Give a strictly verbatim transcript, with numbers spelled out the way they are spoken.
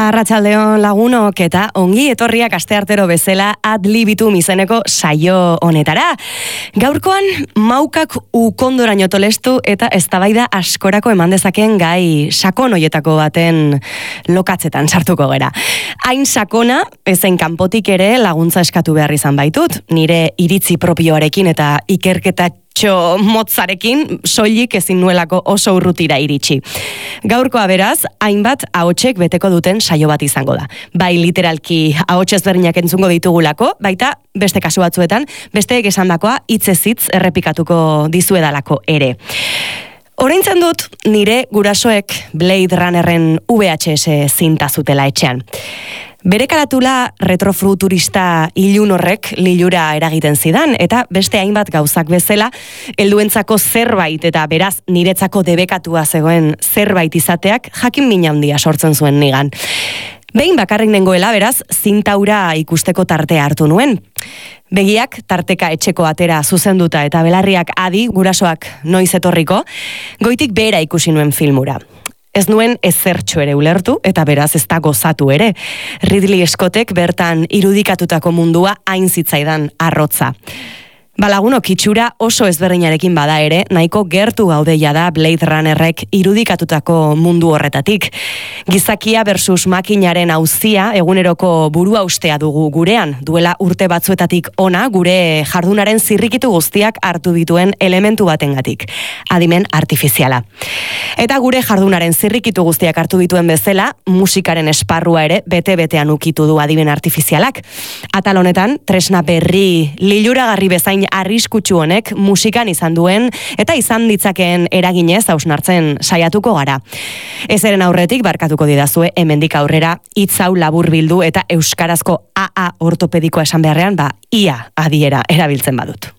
Arratsaldeon lagunok eta ongi etorriak asteartero bezala Ad libitum izeneko saio honetara. Gaurkoan maukak ukondoraino tolestu eta eztabaida askorako eman dezakeen gai sakon hoietako baten lokatzetan sartuko gera. Hain sakona, ezen kanpotik ere laguntza eskatu behar izan baitut, nire iritzi propioarekin eta ikerketa txo motzarekin soilik ezin nuelako oso urrutira iritsi. Gaurkoa beraz, hainbat ahotsek beteko duten saio bat izango da. Bai literalki ahots ezberdinak entzungo ditugulako, baita beste kasu batzuetan, besteek esandakoa hitzez hitz errepikatuko dizuedalako ere. Oraintzen dut nire gurasoek Blade Runnerren V H S zinta zutela etxean. Bere karatula retrofuturista ilun horrek lilura eragiten zidan, eta beste hainbat gauzak bezala, helduentzako zerbait eta beraz niretzako debekatua zegoen zerbait izateak jakin min handia sortzen zuen nigan. Behin bakarrik nengoela, beraz, zintaura ikusteko tartea hartu nuen. Begiak tarteka etxeko atera zuzenduta eta belarriak adi, gurasoak noiz etorriko, goitik behera ikusi nuen filmura. Ez nuen ezertxo ere ulertu, eta beraz ez da gozatu ere. Ridley Scottek bertan irudikatutako mundua hain zitzaidan arrotza. Balagunok itxura oso ezberdinarekin bada ere, nahiko gertu gaudeia da Blade Runnerrek irudikatutako mundu horretatik. Gizakia versus makinaren auzia eguneroko burua ustea dugu gurean, duela urte batzuetatik ona gure jardunaren zirrikitu guztiak hartu dituen elementu batengatik, adimen artifiziala. Eta gure jardunaren zirrikitu guztiak hartu dituen bezala, musikaren esparrua ere bete-betean ukitu du adimen artifizialak. Atal honetan, tresna berri liluragarri bezain arriskutsu honek musikan izan duen eta izan ditzakeen eraginez hausnartzen saiatuko gara. Ezeren aurretik barkatuko didazue hemendik aurrera hitz hau laburbildu eta euskarazko A A ortopedikoa esan beharrean ba ia adiera erabiltzen badut.